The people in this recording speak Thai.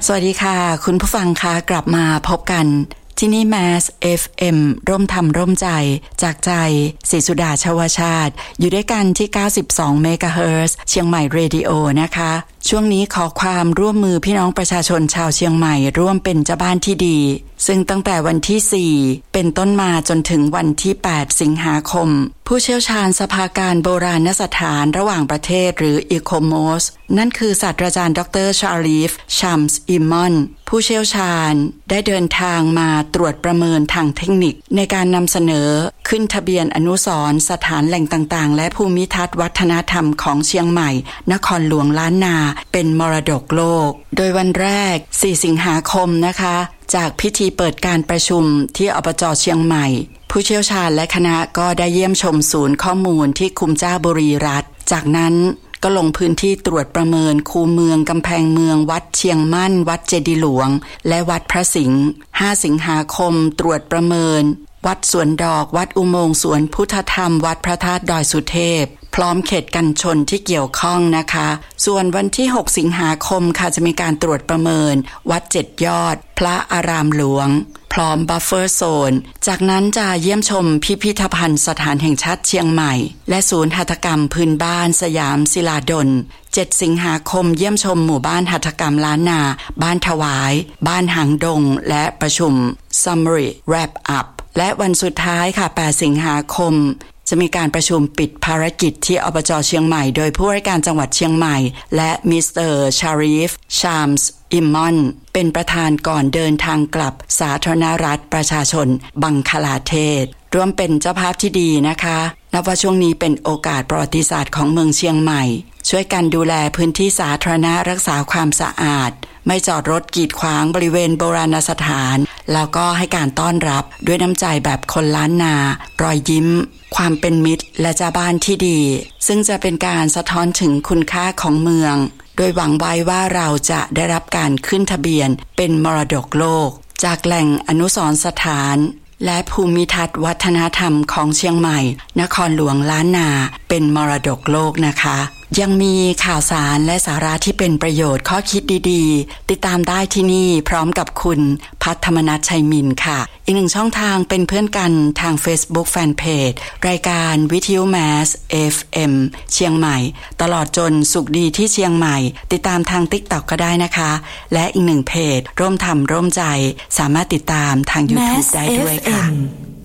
สวัสดีค่ะคุณผู้ฟังคะกลับมาพบกันที่นี่ Mass FM ร่วมทำร่วมใจจากใจศรีสุดาชวชาติอยู่ด้วยกันที่92 เมกะเฮิรตซ์เชียงใหม่เรดิโอนะคะช่วงนี้ขอความร่วมมือพี่น้องประชาชนชาวเชียงใหม่ร่วมเป็นเจ้าบ้านที่ดีซึ่งตั้งแต่วันที่4เป็นต้นมาจนถึงวันที่8สิงหาคมผู้เชี่ยวชาญสภาการโบราณสถานระหว่างประเทศหรือ ICOMOS นั่นคือศาสตราจารย์ดรชาลีฟชัมส์อิมมอนผู้เชี่ยวชาญได้เดินทางมาตรวจประเมินทางเทคนิคในการนำเสนอขึ้นทะเบียนอนุสรณ์สถานแหล่งต่างๆและภูมิทัศน์วัฒนธรรมของเชียงใหม่นครหลวงล้านนาเป็นมรดกโลกโดยวันแรก4สิงหาคมนะคะจากพิธีเปิดการประชุมที่อบจ.เชียงใหม่ผู้เชี่ยวชาญและคณะก็ได้เยี่ยมชมศูนย์ข้อมูลที่คุ้มเจ้าบุรีรัตน์จากนั้นก็ลงพื้นที่ตรวจประเมินคูเมืองกำแพงเมืองวัดเชียงมั่นวัดเจดีย์หลวงและวัดพระสิงห์5สิงหาคมตรวจประเมินวัดสวนดอกวัดอุโมงค์สวนพุทธธรรมวัดพระธาตุดอยสุเทพพร้อมเขตกันชนที่เกี่ยวข้องนะคะส่วนวันที่6สิงหาคมค่ะจะมีการตรวจประเมินวัด7ยอดพระอารามหลวงพร้อมบัฟเฟอร์โซนจากนั้นจะเยี่ยมชมพิพิธภัณฑ์สถานแห่งชาติเชียงใหม่และศูนย์หัตถกรรมพื้นบ้านสยามศิลาดล7สิงหาคมเยี่ยมชมหมู่บ้านหัตถกรรมล้านนาบ้านถวายบ้านหางดงและประชุม Summary Wrap Up และวันสุดท้ายค่ะ8สิงหาคมจะมีการประชุมปิดภารกิจที่อบจ.เชียงใหม่โดยผู้ว่าราชการจังหวัดเชียงใหม่และมิสเตอร์ชารีฟชัมส์อิมมอนเป็นประธานก่อนเดินทางกลับสาธารณรัฐประชาชนบังคลาเทศร่วมเป็นเจ้าภาพที่ดีนะคะนับว่าช่วงนี้เป็นโอกาสประวัติศาสตร์ของเมืองเชียงใหม่ช่วยกันดูแลพื้นที่สาธารณะรักษาความสะอาดไม่จอดรถกีดขวางบริเวณโบราณสถานแล้วก็ให้การต้อนรับด้วยน้ำใจแบบคนล้านนารอยยิ้มความเป็นมิตรและเจ้าบ้านที่ดีซึ่งจะเป็นการสะท้อนถึงคุณค่าของเมืองโดยหวังไว้ว่าเราจะได้รับการขึ้นทะเบียนเป็นมรดกโลกจากแหล่งอนุสรณ์สถานและภูมิทัศน์วัฒนธรรมของเชียงใหม่นครหลวงล้านนาเป็นมรดกโลกนะคะยังมีข่าวสารและสาระที่เป็นประโยชน์ข้อคิดดีๆติดตามได้ที่นี่พร้อมกับคุณพัฒธรรมนัสชัยมินค่ะอีกหนึ่งช่องทางเป็นเพื่อนกันทาง Facebook Fanpage รายการวิทยุ Mass FM เชียงใหม่ตลอดจนสุขดีที่เชียงใหม่ติดตามทาง TikTok ก็ได้นะคะและอีกหนึ่งเพจร่วมทำร่วมใจสามารถติดตามทาง YouTube ได้ด้วยค่ะ